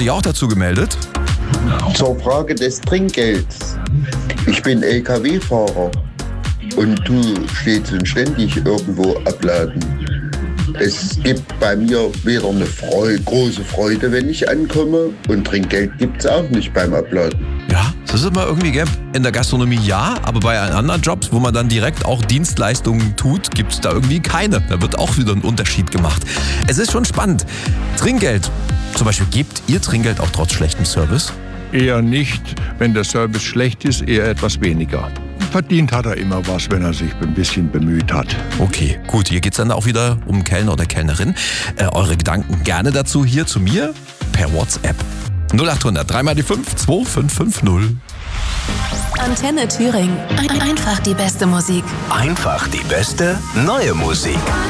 dich auch dazu gemeldet. Zur Frage des Trinkgelds. Ich bin LKW-Fahrer und tu stets und ständig irgendwo abladen. Es gibt bei mir weder eine große Freude, wenn ich ankomme, und Trinkgeld gibt es auch nicht beim Abladen. Ja, das ist immer irgendwie, gell? In der Gastronomie ja, aber bei anderen Jobs, wo man dann direkt auch Dienstleistungen tut, gibt es da irgendwie keine. Da wird auch wieder ein Unterschied gemacht. Es ist schon spannend. Trinkgeld. Zum Beispiel, gebt ihr Trinkgeld auch trotz schlechtem Service? Eher nicht. Wenn der Service schlecht ist, eher etwas weniger. Verdient hat er immer was, wenn er sich ein bisschen bemüht hat. Okay, gut. Hier geht es dann auch wieder um Kellner oder Kellnerin. Eure Gedanken gerne dazu hier zu mir per WhatsApp. 0800 3 mal die 5 2550. Antenne Thüringen. Einfach die beste Musik. Einfach die beste neue Musik.